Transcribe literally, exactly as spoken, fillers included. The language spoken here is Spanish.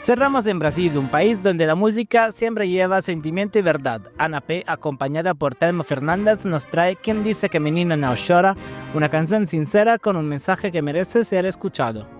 Cerramos en Brasil, un país donde la música siempre lleva sentimiento y verdad. Ana P, acompañada por Telmo Fernández, nos trae Quien dice que menino no llora, una canción sincera con un mensaje que merece ser escuchado.